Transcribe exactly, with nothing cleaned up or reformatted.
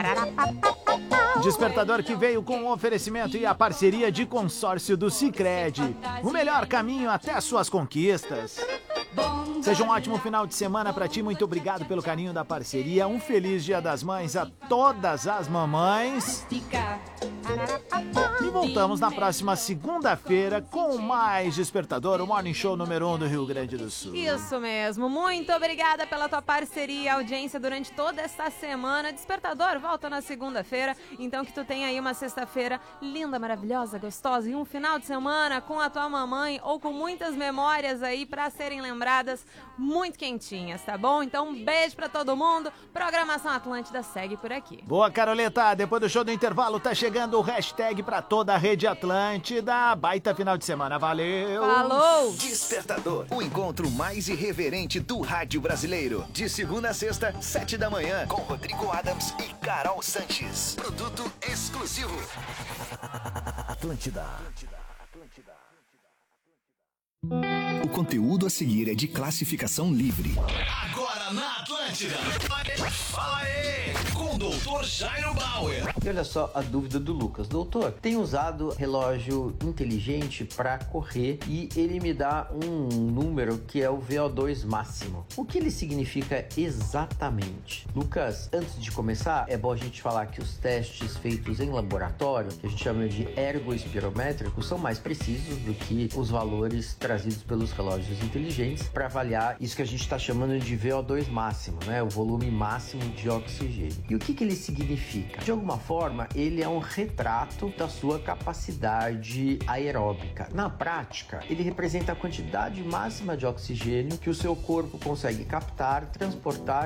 Despertador que veio com o oferecimento e a parceria de consórcio do Sicredi. O melhor caminho até as suas conquistas. Seja um ótimo final de semana pra ti. Muito obrigado pelo carinho da parceria. Um feliz Dia das Mães a todas as mamães. E voltamos na próxima segunda-feira com mais Despertador, o Morning Show número um do Rio Grande do Sul. Isso mesmo. Muito obrigada pela tua parceria e audiência durante toda esta semana. Despertador volta na segunda-feira. Então que tu tenha aí uma sexta-feira linda, maravilhosa, gostosa e um final de semana com a tua mamãe ou com muitas memórias aí pra serem lembradas muito quentinhas, tá bom? Então um beijo pra todo mundo. Programação Atlântida segue por aqui. Boa, Caroleta. Depois do show do intervalo tá chegando o hashtag pra toda a rede Atlântida. Baita final de semana. Valeu. Falou. Despertador, o encontro mais irreverente do rádio brasileiro. De segunda a sexta, sete da manhã, com Rodrigo Adams e Carol Sanches. Produto exclusivo. Atlântida. O conteúdo a seguir é de classificação livre. Agora na Atlântida. Fala aí, com o doutor Jairo Bauer. E olha só a dúvida do Lucas. Doutor, tenho usado relógio inteligente para correr e ele me dá um número que é o V O dois máximo. O que ele significa exatamente? Lucas, antes de começar, é bom a gente falar que os testes feitos em laboratório, que a gente chama de ergoespirométricos, são mais precisos do que os valores trazidos pelos relógios inteligentes para avaliar isso que a gente está chamando de V O dois máximo, né? O volume máximo de oxigênio. E o que que ele significa? De alguma forma, ele é um retrato da sua capacidade aeróbica. Na prática, ele representa a quantidade máxima de oxigênio que o seu corpo consegue captar, transportar